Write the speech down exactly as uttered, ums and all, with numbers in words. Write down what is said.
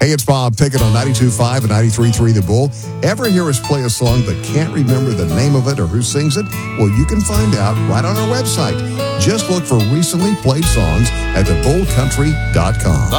Hey, it's Bob. Take it on ninety-two point five and ninety-three point three The Bull. Ever hear us play a song but can't remember the name of it or who sings it? Well, you can find out right on our website. Just look for recently played songs at the bull country dot com.